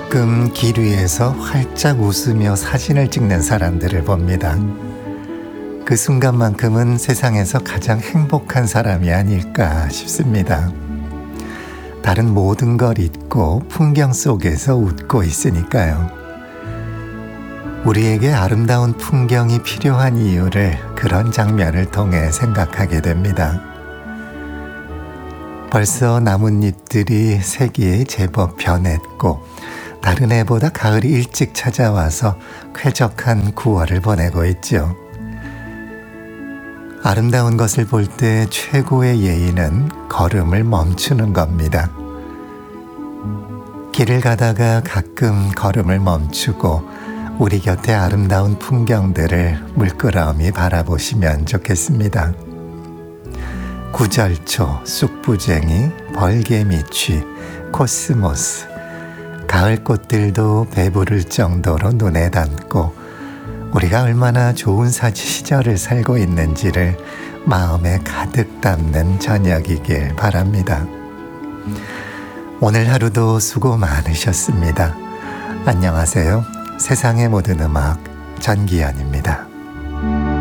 가끔 길 위에서 활짝 웃으며 사진을 찍는 사람들을 봅니다. 그 순간만큼은 세상에서 가장 행복한 사람이 아닐까 싶습니다. 다른 모든 걸 잊고 풍경 속에서 웃고 있으니까요. 우리에게 아름다운 풍경이 필요한 이유를 그런 장면을 통해 생각하게 됩니다. 벌써 나뭇잎들이 색이 제법 변했고 다른 해보다 가을이 일찍 찾아와서 쾌적한 9월을 보내고 있죠. 아름다운 것을 볼 때 최고의 예의는 걸음을 멈추는 겁니다. 길을 가다가 가끔 걸음을 멈추고 우리 곁의 아름다운 풍경들을 물끄러미 바라보시면 좋겠습니다. 구절초, 쑥부쟁이, 벌개미취, 코스모스, 가을 꽃들도 배부를 정도로 눈에 담고 우리가 얼마나 좋은 시절을 살고 있는지를 마음에 가득 담는 저녁이길 바랍니다. 오늘 하루도 수고 많으셨습니다. 안녕하세요. 세상의 모든 음악 전기현입니다.